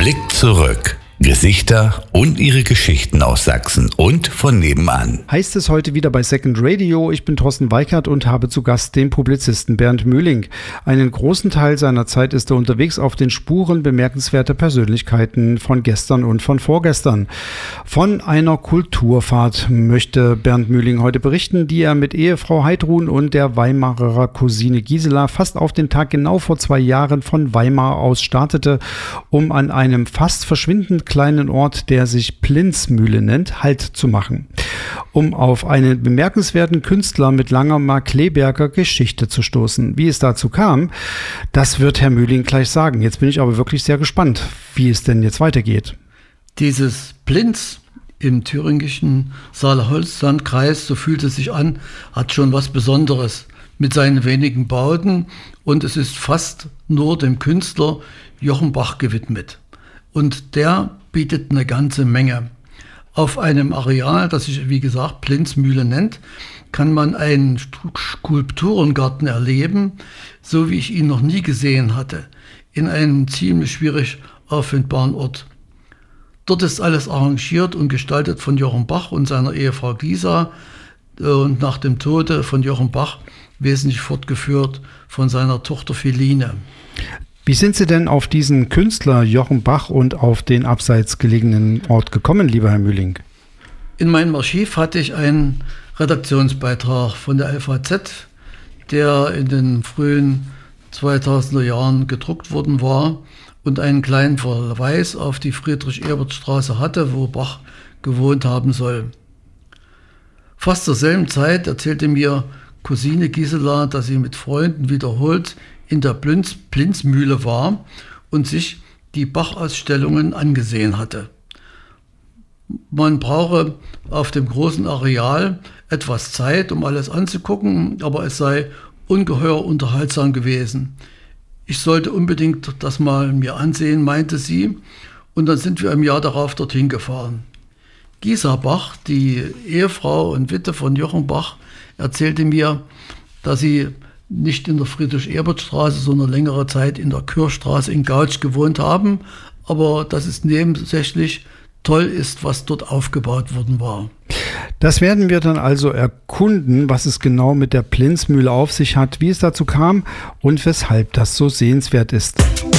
Blick zurück. Gesichter und ihre Geschichten aus Sachsen und von nebenan. Heißt es heute wieder bei Second Radio. Ich bin Thorsten Weickert und habe zu Gast den Publizisten Bernd Mühling. Einen großen Teil seiner Zeit ist er unterwegs auf den Spuren bemerkenswerter Persönlichkeiten von gestern und von vorgestern. Von einer Kulturfahrt möchte Bernd Mühling heute berichten, die er mit Ehefrau Heidrun und der Weimarer Cousine Gisela fast auf den Tag genau vor 2 Jahren von Weimar aus startete, um an einem fast verschwindend kleinen Ort, der sich Plinzmühle nennt, Halt zu machen, um auf einen bemerkenswerten Künstler mit langer Markkleeberger Geschichte zu stoßen. Wie es dazu kam, das wird Herr Mühling gleich sagen. Jetzt bin ich aber wirklich sehr gespannt, wie es denn jetzt weitergeht. Dieses Plinz im thüringischen Saale-Holz-Landkreis, so fühlt es sich an, hat schon was Besonderes mit seinen wenigen Bauten, und es ist fast nur dem Künstler Jochen Bach gewidmet. Und der bietet eine ganze Menge. Auf einem Areal, das sich, wie gesagt, Plinzmühle nennt, kann man einen Skulpturengarten erleben, so wie ich ihn noch nie gesehen hatte, in einem ziemlich schwierig auffindbaren Ort. Dort ist alles arrangiert und gestaltet von Jochen Bach und seiner Ehefrau Gisa und nach dem Tode von Jochen Bach wesentlich fortgeführt von seiner Tochter Feline. Wie sind Sie denn auf diesen Künstler Jochen Bach und auf den abseits gelegenen Ort gekommen, lieber Herr Mühling? In meinem Archiv hatte ich einen Redaktionsbeitrag von der LVZ, der in den frühen 2000er Jahren gedruckt worden war und einen kleinen Verweis auf die Friedrich-Ebert-Straße hatte, wo Bach gewohnt haben soll. Fast zur selben Zeit erzählte mir Cousine Gisela, dass sie mit Freunden wiederholt in der Plinzmühle war und sich die Bach-Ausstellungen angesehen hatte. Man brauche auf dem großen Areal etwas Zeit, um alles anzugucken, aber es sei ungeheuer unterhaltsam gewesen. Ich sollte unbedingt das mal mir ansehen, meinte sie, und dann sind wir im Jahr darauf dorthin gefahren. Gisa Bach, die Ehefrau und Witwe von Jochen Bach, erzählte mir, dass sie nicht in der Friedrich-Ebert-Straße, sondern längere Zeit in der Kürstraße in Gautsch gewohnt haben, aber dass es nebensächlich toll ist, was dort aufgebaut worden war. Das werden wir dann also erkunden, was es genau mit der Plinzmühle auf sich hat, wie es dazu kam und weshalb das so sehenswert ist.